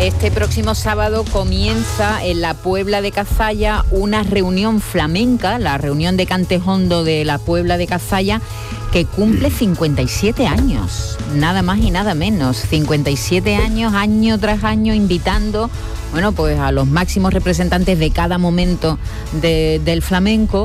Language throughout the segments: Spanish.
Este próximo sábado comienza en la Puebla de Cazalla una reunión flamenca, la reunión de Cantejondo de la Puebla de Cazalla, que cumple 57 años, nada más y nada menos. 57 años, año tras año, invitando, bueno, pues a los máximos representantes de cada momento del flamenco,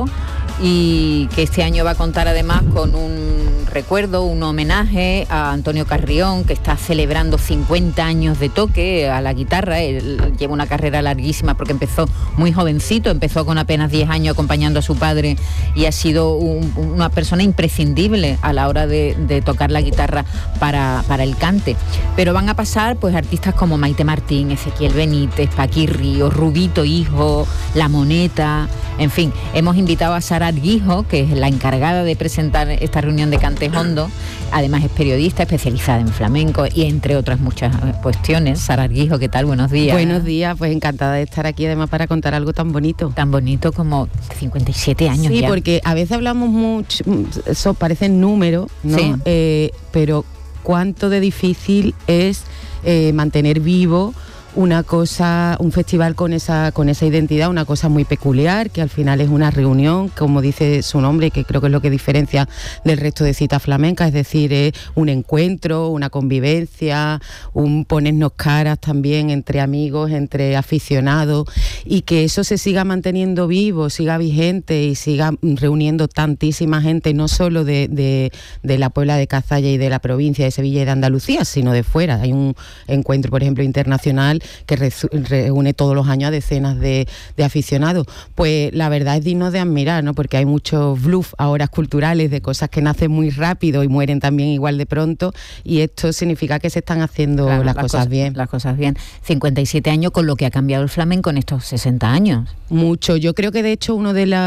y que este año va a contar además con un recuerdo, un homenaje a Antonio Carrión, que está celebrando 50 años de toque a la guitarra. Él lleva una carrera larguísima porque empezó muy jovencito, empezó con apenas 10 años acompañando a su padre y ha sido una persona imprescindible a la hora de tocar la guitarra para el cante. Pero van a pasar pues artistas como Maite Martín, Ezequiel Benítez, Paqui Ríos, Rubito Hijo, La Moneta, en fin. Hemos invitado a Sara Arguijo, que es la encargada de presentar esta reunión de Cantejondo. Además es periodista especializada en flamenco y entre otras muchas cuestiones. Sara Arguijo, ¿qué tal? Buenos días. Buenos días, pues encantada de estar aquí además para contar algo tan bonito. Tan bonito como 57 años sí, ya. Porque a veces hablamos mucho, eso parecen números, ¿no? Sí. Pero cuánto de difícil es mantener vivo una cosa, un festival con esa identidad, una cosa muy peculiar, que al final es una reunión, como dice su nombre, que creo que es lo que diferencia del resto de citas flamencas, es decir, es un encuentro, una convivencia, un ponernos caras también entre amigos, entre aficionados, y que eso se siga manteniendo vivo, siga vigente y siga reuniendo tantísima gente, no solo de la Puebla de Cazalla y de la provincia de Sevilla y de Andalucía, sino de fuera. Hay un encuentro, por ejemplo, internacional que reúne todos los años a decenas de aficionados. Pues la verdad es digno de admirar, ¿no? Porque hay muchos bluffs ahora culturales de cosas que nacen muy rápido y mueren también igual de pronto, y esto significa que se están haciendo las cosas bien. Las cosas bien. 57 años con lo que ha cambiado el flamenco en estos 60 años. Mucho. Yo creo que de hecho una de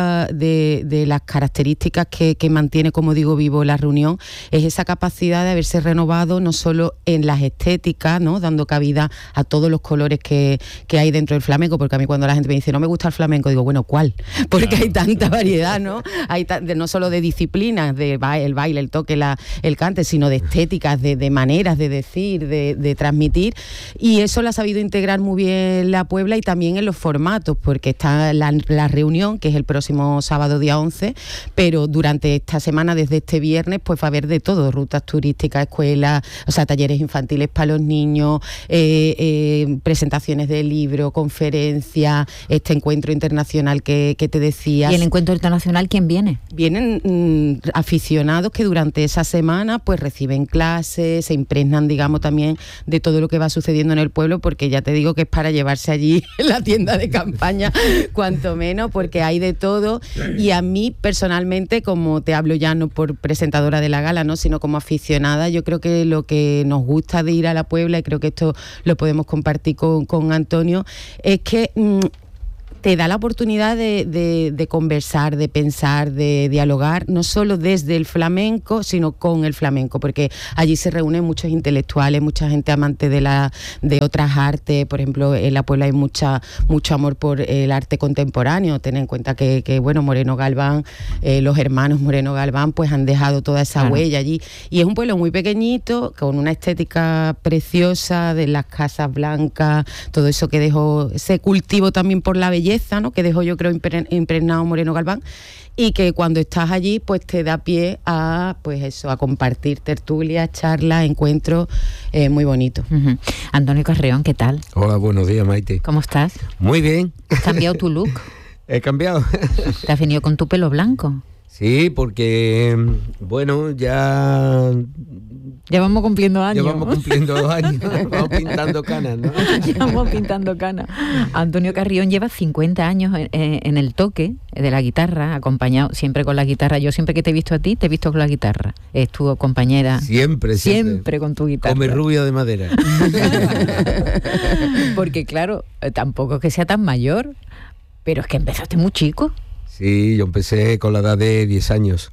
las características que mantiene, como digo, vivo la reunión es esa capacidad de haberse renovado no solo en las estéticas, ¿no? Dando cabida a todos los colores que hay dentro del flamenco, porque a mí cuando la gente me dice no me gusta el flamenco, digo, bueno, ¿cuál? Porque hay tanta variedad, ¿no? Hay no solo de disciplinas, el baile, el toque, el cante, sino de estéticas, de maneras de decir, de transmitir, y eso lo ha sabido integrar muy bien la Puebla, y también en los formatos, porque está la reunión, que es el próximo sábado día 11, pero durante esta semana, desde este viernes, pues va a haber de todo: rutas turísticas, escuelas, o sea, talleres infantiles para los niños, presentaciones de libros, conferencias, este encuentro internacional que te decía. ¿Y el encuentro internacional quién viene? Vienen aficionados que durante esa semana pues reciben clases, se impregnan, digamos, también de todo lo que va sucediendo en el pueblo, porque ya te digo que es para llevarse allí la tienda de campaña, cuanto menos, porque hay de todo. Y a mí personalmente, como te hablo ya no por presentadora de la gala, ¿no?, sino como aficionada, yo creo que lo que nos gusta de ir a la Puebla, y creo que esto lo podemos compartir con Antonio, es que te da la oportunidad de conversar, de pensar, de dialogar, no solo desde el flamenco, sino con el flamenco, porque allí se reúnen muchos intelectuales, mucha gente amante de otras artes. Por ejemplo, en la Puebla hay mucho amor por el arte contemporáneo. Ten en cuenta que bueno, Moreno Galván, los hermanos Moreno Galván, pues han dejado toda esa huella allí. Y es un pueblo muy pequeñito, con una estética preciosa, de las casas blancas, todo eso que dejó, ese cultivo también por la belleza, ¿no?, que dejó, yo creo, impregnado Moreno Galván, y que cuando estás allí pues te da pie a, pues eso, a compartir tertulias, charlas, encuentros muy bonitos. Uh-huh. Antonio Carrión, ¿qué tal? Hola, buenos días, Maite. ¿Cómo estás? Muy bien. ¿Has cambiado tu look? He cambiado. ¿Te has venido con tu pelo blanco? Sí, porque, bueno, ya vamos cumpliendo años. Ya vamos cumpliendo 2 años. Vamos pintando canas, ¿no? Ya vamos pintando canas. Antonio Carrión lleva 50 años en el toque de la guitarra, acompañado siempre con la guitarra. Yo siempre que te he visto a ti, te he visto con la guitarra. Es tu compañera. Siempre con tu guitarra. Come rubio de madera. Porque claro, tampoco es que sea tan mayor, pero es que empezaste muy chico. Sí, yo empecé con la edad de 10 años.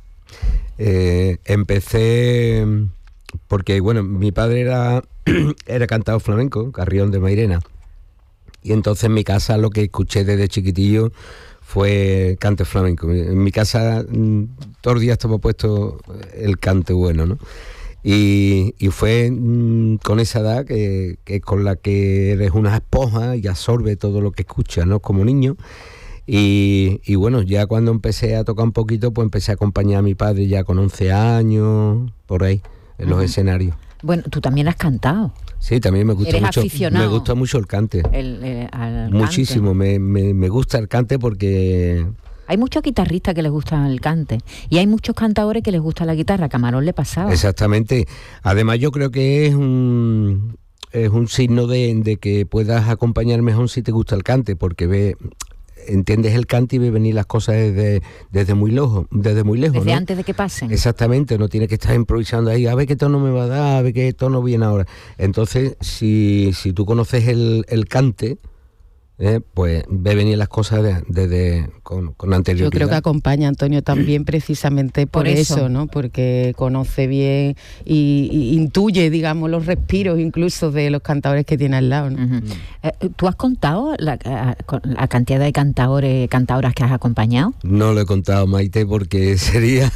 Empecé porque, bueno, mi padre era cantador flamenco, Carrión de Mairena. Y entonces en mi casa lo que escuché desde chiquitillo fue cante flamenco. En mi casa todos los días estaba puesto el cante bueno, ¿no? Y fue con esa edad que con la que eres una esponja y absorbe todo lo que escuchas, ¿no? Como niño. Y bueno, ya cuando empecé a tocar un poquito, pues empecé a acompañar a mi padre ya con 11 años, por ahí, en los escenarios. Bueno, tú también has cantado. Sí, también me gusta mucho. Aficionado. Me gusta mucho el cante. Al muchísimo, cante. Me gusta el cante porque... Hay muchos guitarristas que les gusta el cante y hay muchos cantadores que les gusta la guitarra. A Camarón le pasaba. Exactamente. Además yo creo que es un signo de que puedas acompañar mejor si te gusta el cante, porque entiendes el cante y ves venir las cosas desde muy lejos. Desde ¿no? Antes de que pasen. Exactamente, no tienes que estar improvisando ahí, a ver qué tono me va a dar, a ver qué tono viene ahora. Entonces, si tú conoces el cante... pues ve venir las cosas con anterioridad. Yo creo que acompaña a Antonio también precisamente por eso, ¿no? Porque conoce bien y intuye, digamos, los respiros incluso de los cantadores que tiene al lado, ¿no? Uh-huh. ¿Tú has contado la cantidad de cantadoras que has acompañado? No lo he contado, Maite, porque sería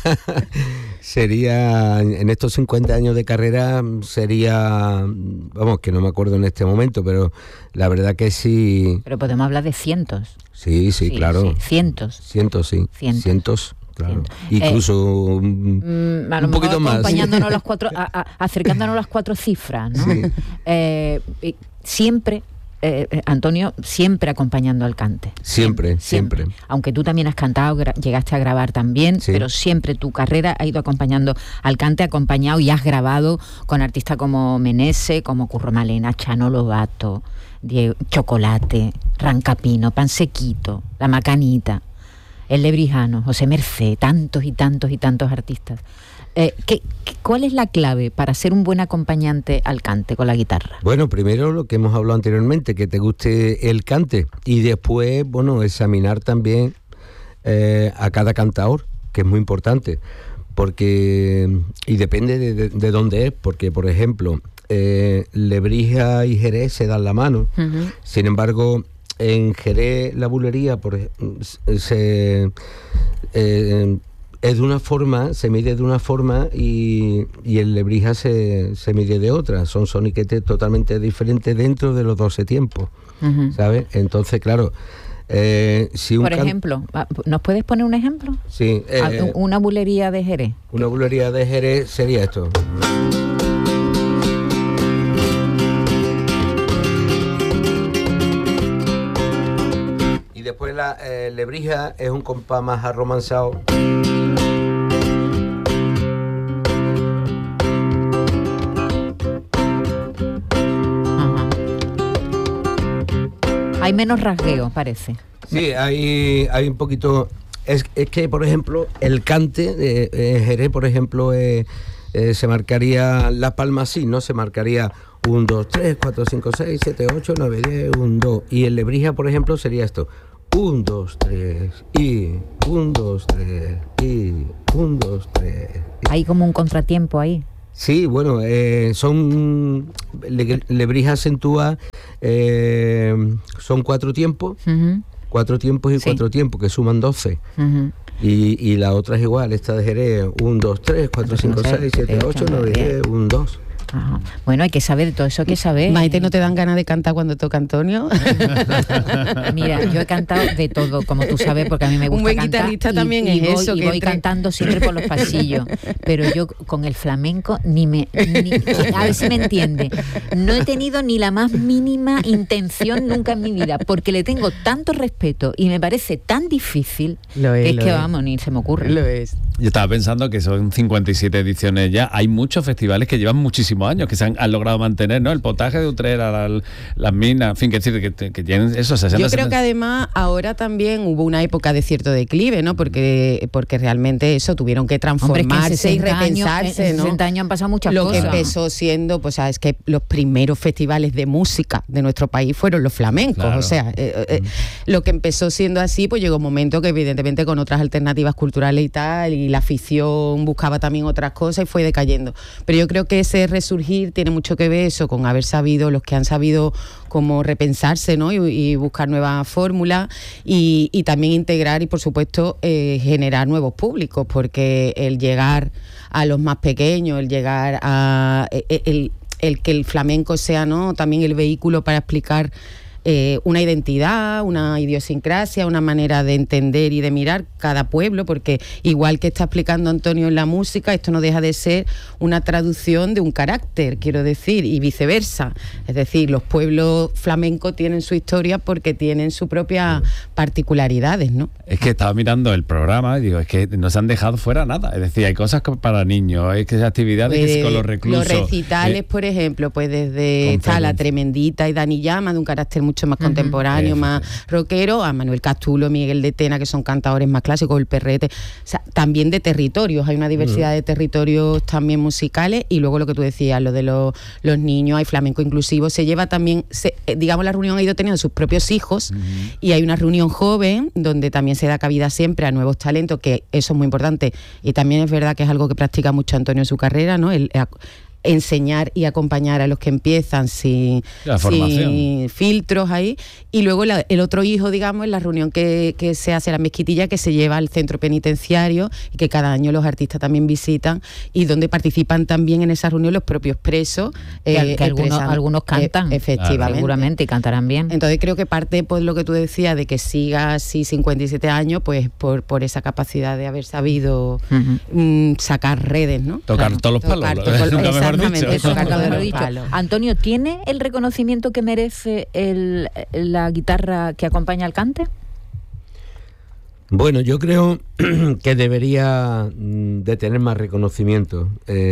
en estos 50 años de carrera vamos, que no me acuerdo en este momento, pero la verdad que sí. Pero podemos hablar de cientos. Sí, claro. Sí, cientos. Cientos, claro. Cientos. Incluso un poquito más. Acompañándonos las cuatro, acercándonos a las 4 cifras, ¿no? Sí. Siempre... Antonio, siempre acompañando al cante. Siempre. Aunque tú también has cantado, llegaste a grabar también, sí. Pero siempre tu carrera ha ido acompañando al cante, acompañado y has grabado con artistas como Menese, como Curro Malena, Chano Lobato, Diego, Chocolate, Rancapino, Pansequito, La Macanita, El Lebrijano, José Mercé, tantos y tantos y tantos artistas. ¿Cuál es la clave para ser un buen acompañante al cante con la guitarra? Bueno, primero lo que hemos hablado anteriormente, que te guste el cante, y después, bueno, examinar también a cada cantador, que es muy importante, porque y depende de dónde es, porque por ejemplo, Lebrija y Jerez se dan la mano, uh-huh. Sin embargo, en Jerez la bulería es de una forma, se mide de una forma y el Lebrija se mide de otra. Son soniquetes totalmente diferentes dentro de los 12 tiempos, uh-huh. ¿Sabes? Entonces, claro, por ejemplo, ¿nos puedes poner un ejemplo? Sí. Una bulería de Jerez. Una bulería de Jerez sería esto. Y después la Lebrija es un compás más arromanzado. Hay menos rasgueo, parece. Sí, hay un poquito... Es que, por ejemplo, el cante de Jerez, por ejemplo, se marcaría la palma así, ¿no? Se marcaría 1, 2, 3, 4, 5, 6, 7, 8, 9, 10, 1, 2. Y el Lebrija, por ejemplo, sería esto. 1, 2, 3, y 1, 2, 3, y 1, 2, 3. Hay como un contratiempo ahí. Sí, bueno, son Lebrija acentúa, son 4 tiempos, uh-huh. 4 tiempos y sí. 4 tiempos, que suman 12. Uh-huh. Y la otra es igual, esta de Jerez, 1, 2, 3, 4, 5, 6, 7, 8, 9, 10, 1, 2. Ajá. Bueno, hay que saber todo eso, hay que saber. Maite, ¿no te dan ganas de cantar cuando toca Antonio? Mira, yo he cantado de todo, como tú sabes, porque a mí me gusta cantar. Un buen guitarrista también es eso. Y voy cantando siempre por los pasillos. Pero yo con el flamenco a ver si me entiende. No he tenido ni la más mínima intención nunca en mi vida, porque le tengo tanto respeto y me parece tan difícil que vamos, ni se me ocurre. Lo es. Yo estaba pensando que son 57 ediciones ya. Hay muchos festivales que llevan muchísimos años, que se han logrado mantener, ¿no? El potaje de Utrera, las minas, en fin, que tienen esos 60. Yo creo que además ahora también hubo una época de cierto declive, ¿no? Porque realmente eso tuvieron que transformarse y repensarse, en 60 años han pasado muchas cosas. Lo que empezó siendo, pues sabes que los primeros festivales de música de nuestro país fueron los flamencos, claro. O sea, lo que empezó siendo así, pues llegó un momento que evidentemente con otras alternativas culturales y tal, y la afición buscaba también otras cosas y fue decayendo. Pero yo creo que ese resurgir tiene mucho que ver eso con haber sabido, los que han sabido cómo repensarse, ¿no? y buscar nuevas fórmulas y también integrar y por supuesto generar nuevos públicos, porque el llegar a los más pequeños, el llegar a el que el flamenco sea, ¿no?, también el vehículo para explicar una identidad, una idiosincrasia, una manera de entender y de mirar cada pueblo, porque igual que está explicando Antonio en la música, esto no deja de ser una traducción de un carácter, quiero decir, y viceversa. Es decir, los pueblos flamencos tienen su historia porque tienen sus propias particularidades, ¿no? Es que estaba mirando el programa y digo, es que no se han dejado fuera nada. Es decir, hay cosas para niños, hay actividades Pues que con los reclusos. Los recitales, por ejemplo, pues desde está La Tremendita y Dani Llama, de un carácter mucho más contemporáneo, más rockero, a Manuel Castulo, Miguel de Tena, que son cantadores más clásicos, el Perrete, o sea, también de territorios, hay una diversidad de territorios también musicales, y luego lo que tú decías, lo de los niños, hay flamenco inclusivo, se lleva también, digamos, la reunión ha ido teniendo sus propios hijos, y hay una reunión joven, donde también se da cabida siempre a nuevos talentos, que eso es muy importante, y también es verdad que es algo que practica mucho Antonio en su carrera, ¿no? Enseñar y acompañar a los que empiezan sin filtros ahí. Y luego el otro hijo, digamos, es la reunión que se hace en la Mezquitilla, que se lleva al centro penitenciario y que cada año los artistas también visitan, y donde participan también en esa reunión los propios presos. Que algunos cantan, efectivamente. Seguramente, y cantarán bien. Entonces creo que parte, pues, lo que tú decías, de que siga así 57 años, pues por esa capacidad de haber sabido sacar redes, ¿no? Tocar todos los palos. Exactamente, eso que acabo de haber dicho. Antonio, ¿tiene el reconocimiento que merece la guitarra que acompaña al cante? Bueno, yo creo que debería de tener más reconocimiento.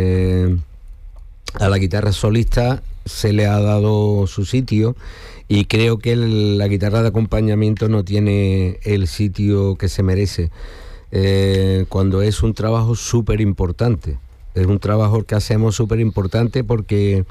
A la guitarra solista se le ha dado su sitio, y creo que la guitarra de acompañamiento no tiene el sitio que se merece, cuando es un trabajo súper importante. Es un trabajo que hacemos súper importante porque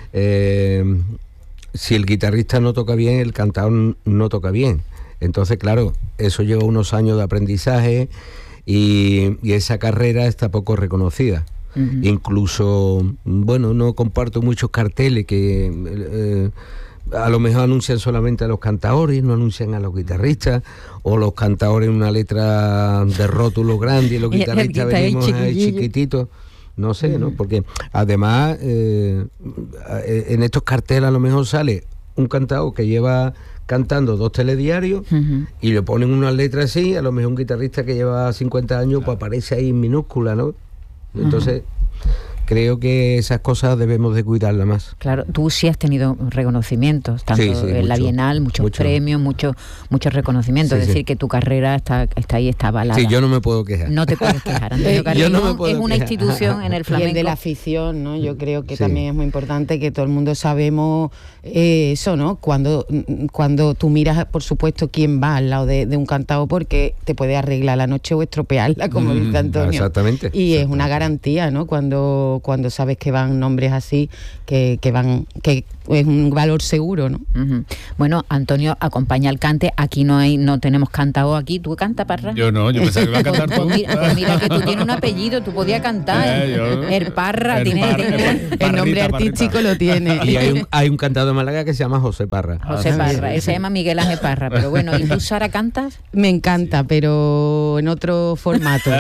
si el guitarrista no toca bien, el cantador no toca bien. Entonces, claro, eso lleva unos años de aprendizaje y esa carrera está poco reconocida. Incluso, bueno, no comparto muchos carteles que a lo mejor anuncian solamente a los cantadores, no anuncian a los guitarristas, o los cantadores en una letra de rótulo grande y los guitarristas venimos ahí chiquititos. No sé, ¿no? Porque además en estos carteles a lo mejor sale un cantador que lleva cantando 2 telediarios y le ponen unas letras así, a lo mejor un guitarrista que lleva 50 años pues aparece ahí en minúscula, ¿no? Entonces creo que esas cosas debemos de cuidarlas más. Claro, tú sí has tenido reconocimientos, tanto en la Bienal, muchos premios, muchos reconocimientos, es decir, que tu carrera está ahí, está avalada. Sí, yo no me puedo quejar. No te puedes quejar, Antonio Carrillo es una institución en el flamenco. Y el de la afición, ¿no? Yo creo que también es muy importante que todo el mundo sabemos eso, ¿no? Cuando tú miras, por supuesto, quién va al lado de un cantado, porque te puede arreglar la noche o estropearla, como dice Antonio. Exactamente. Y es una garantía, ¿no? Cuando sabes que van nombres así, que es un valor seguro, ¿no? Bueno, Antonio acompaña al cante. Aquí no tenemos cantado aquí. ¿Tú cantas, Parra? Yo no, yo pensaba que iba a cantar tú. Pues mira que tú tienes un apellido, tú podías cantar. El Parra, el nombre artístico lo tiene. Y hay un cantador de Málaga que se llama José Parra. José Parra, él se llama Miguel Ángel Parra. Pero bueno, ¿y tú, Sara, cantas? Me encanta, pero en otro formato.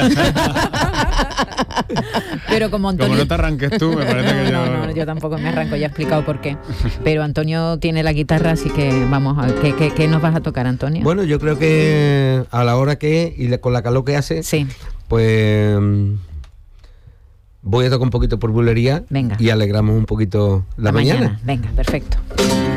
Pero como Antonio... Como no te arranques tú, me parece que yo... No, yo tampoco me arranco, ya he explicado por qué. Pero Antonio tiene la guitarra, así que vamos a ver, ¿qué nos vas a tocar, Antonio? Bueno, yo creo que a la hora que y con la calor que hace, pues voy a tocar un poquito por bulería. Venga. Y alegramos un poquito la mañana. Venga, perfecto.